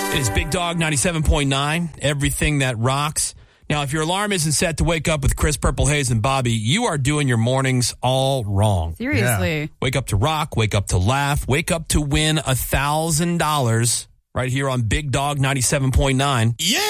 It is Big Dog 97.9, everything that rocks. Now, if your alarm isn't set to wake up with Chris, Purple Haze, and Bobby, you are doing your mornings all wrong. Seriously. Yeah. Wake up to rock, wake up to laugh, wake up to win $1,000 right here on Big Dog 97.9. Yeah!